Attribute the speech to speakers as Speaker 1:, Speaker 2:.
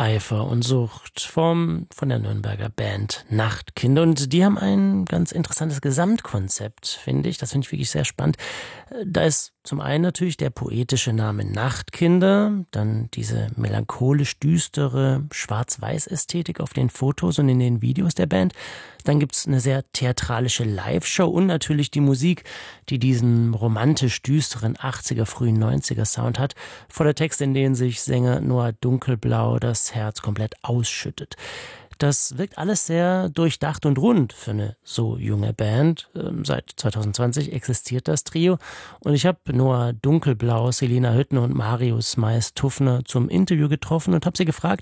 Speaker 1: Eifer und Sucht von der Nürnberger Band Nachtkinder. Und die haben ein ganz interessantes Gesamtkonzept, finde ich. Das finde ich wirklich sehr spannend. Da ist zum einen natürlich der poetische Name Nachtkinder, dann diese melancholisch düstere Schwarz-Weiß-Ästhetik auf den Fotos und in den Videos der Band. Dann gibt's eine sehr theatralische Live-Show und natürlich die Musik, die diesen romantisch düsteren 80er, frühen 90er Sound hat, voller Texte, in denen sich Sänger Noah Dunkelblau das Herz komplett ausschüttet. Das wirkt alles sehr durchdacht und rund für eine so junge Band. Seit 2020 existiert das Trio und ich habe Noah Dunkelblau, Selina Hüttner und Marius Mais-Tuffner zum Interview getroffen und habe sie gefragt,